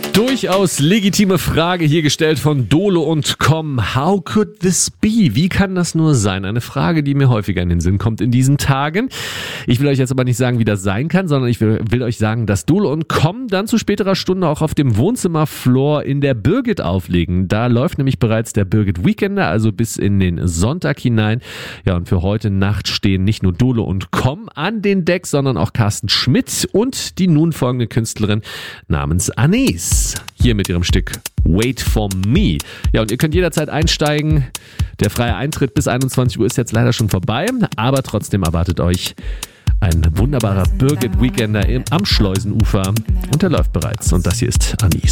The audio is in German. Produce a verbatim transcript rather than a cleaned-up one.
Durchaus legitime Frage hier gestellt von Dolo und Com. How could this be? Wie kann das nur sein? Eine Frage, die mir häufiger in den Sinn kommt in diesen Tagen. Ich will euch jetzt aber nicht sagen, wie das sein kann, sondern ich will, will euch sagen, dass Dolo und Com dann zu späterer Stunde auch auf dem Wohnzimmerfloor in der Birgit auflegen. Da läuft nämlich bereits der Birgit Weekender, also bis in den Sonntag hinein. Ja, und für heute Nacht stehen nicht nur Dolo und Com an den Decks, sondern auch Carsten Schmidt und die nun folgende Künstlerin namens Anis. Hier mit ihrem Stück Wait for Me. Ja, und ihr könnt jederzeit einsteigen. Der freie Eintritt bis einundzwanzig Uhr ist jetzt leider schon vorbei, aber trotzdem erwartet euch ein wunderbarer Birgit Weekender am Schleusenufer und der läuft bereits. Und das hier ist Anis.